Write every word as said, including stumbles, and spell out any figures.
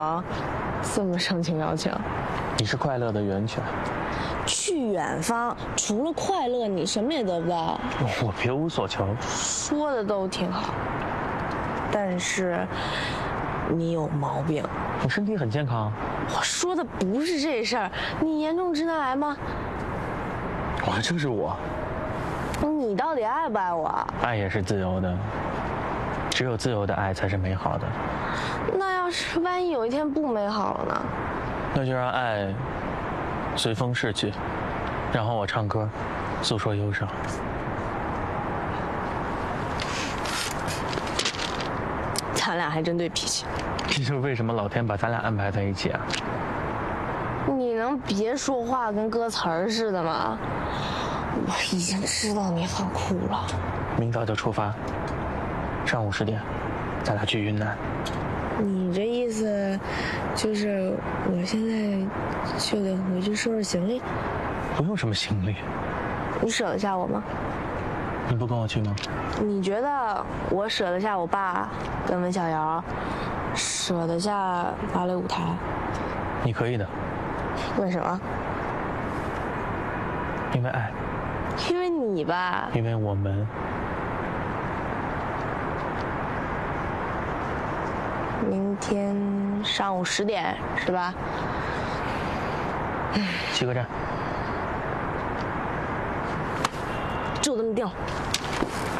啊，这么盛情邀请， 你是快乐的源泉。 去远方，除了快乐，你什么也得不到。 我别无所求。 说的都挺好，但是你有毛病。 我身体很健康。 我说的不是这事儿，你严重直男癌吗？ 我这是我。 你到底爱不爱我？ 爱也是自由的，只有自由的爱才是美好的。 那要是万一有一天不美好了呢？ 那就让爱随风逝去，然后我唱歌，诉说忧伤。 咱俩还真对脾气。 这就是为什么老天把咱俩安排在一起啊！ 你能别说话跟歌词儿似的吗？我已经知道你很酷了。 明早就出发，上午十点，咱俩去云南。 你这意思就是我现在就得回去收拾行李？ 不用什么行李。 你舍得下我吗？ 你不跟我去吗？ 你觉得我舍得下我爸跟文小瑶，舍得下芭蕾舞台？ 你可以的。 为什么？ 因为爱。 因为你吧。 因为我们。 明天上午十点是吧？ 七个站。 就这么定。